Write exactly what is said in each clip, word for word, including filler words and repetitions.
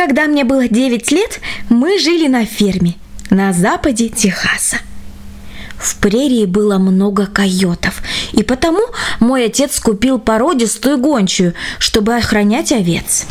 Когда мне было девять лет, мы жили на ферме на западе Техаса. В прерии было много койотов, и потому мой отец купил породистую гончую, чтобы охранять овец.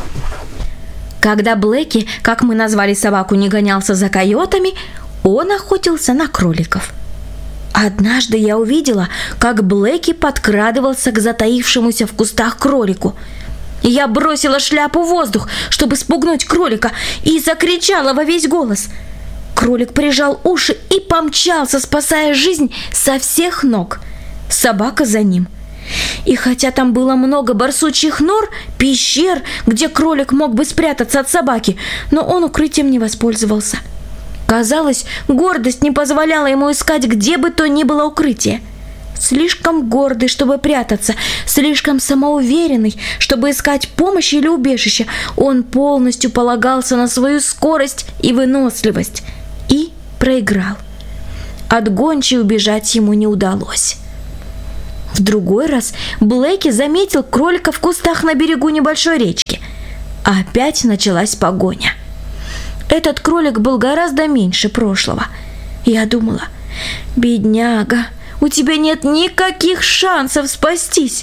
Когда Блэки, как мы назвали собаку, не гонялся за койотами, он охотился на кроликов. Однажды я увидела, как Блэки подкрадывался к затаившемуся в кустах кролику. Я бросила шляпу в воздух, чтобы спугнуть кролика, и закричала во весь голос. Кролик прижал уши и помчался, спасая жизнь со всех ног. Собака за ним. И хотя там было много барсучьих нор, пещер, где кролик мог бы спрятаться от собаки, но он укрытием не воспользовался. Казалось, гордость не позволяла ему искать где бы то ни было укрытие. Слишком гордый, чтобы прятаться, слишком самоуверенный, чтобы искать помощь или убежище, он полностью полагался на свою скорость и выносливость и проиграл. От гончей убежать ему не удалось. В другой раз Блэки заметил кролика в кустах на берегу небольшой речки. Опять началась погоня. Этот кролик был гораздо меньше прошлого. Я думала: бедняга, у тебя нет никаких шансов спастись.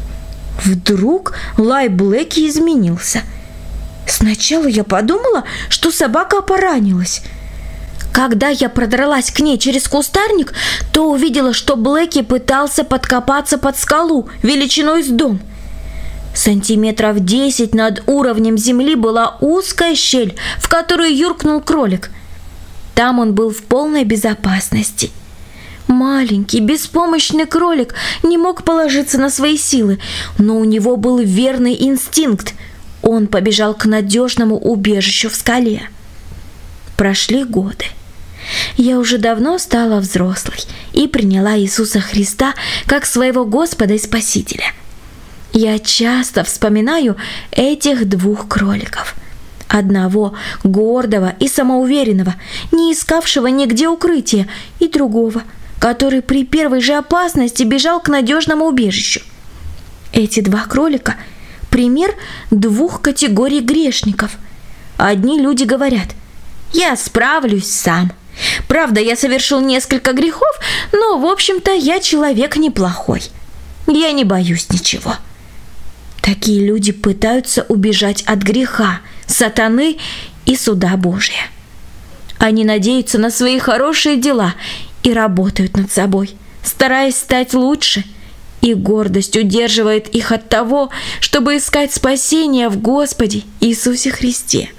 Вдруг лай Блэки изменился. Сначала я подумала, что собака поранилась. Когда я продралась к ней через кустарник, то увидела, что Блэки пытался подкопаться под скалу величиной с дом. Сантиметров десять над уровнем земли была узкая щель, в которую юркнул кролик. Там он был в полной безопасности. Маленький, беспомощный кролик не мог положиться на свои силы, но у него был верный инстинкт. Он побежал к надежному убежищу в скале. Прошли годы. Я уже давно стала взрослой и приняла Иисуса Христа как своего Господа и Спасителя. Я часто вспоминаю этих двух кроликов. Одного гордого и самоуверенного, не искавшего нигде укрытия, и другого, который при первой же опасности бежал к надежному убежищу. Эти два кролика – пример двух категорий грешников. Одни люди говорят: «Я справлюсь сам. Правда, я совершил несколько грехов, но, в общем-то, я человек неплохой. Я не боюсь ничего». Такие люди пытаются убежать от греха, сатаны и суда Божия. Они надеются на свои хорошие дела и работают над собой, стараясь стать лучше, и гордость удерживает их от того, чтобы искать спасение в Господе Иисусе Христе.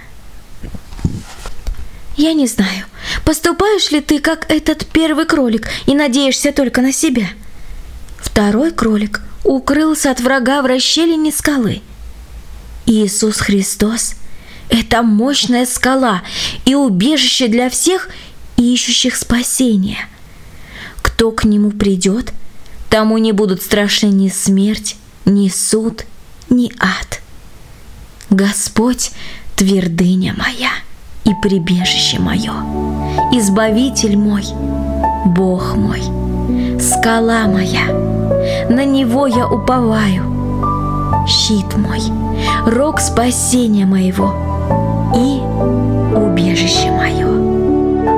Я не знаю, поступаешь ли ты, как этот первый кролик, и надеешься только на себя. Второй кролик укрылся от врага в расщелине скалы. Иисус Христос – это мощная скала и убежище для всех ищущих спасения. Кто к Нему придет, тому не будут страшны ни смерть, ни суд, ни ад. Господь – твердыня моя и прибежище мое, Избавитель мой, Бог мой, скала моя, на Него я уповаю, щит мой, рог спасения моего и убежище мое.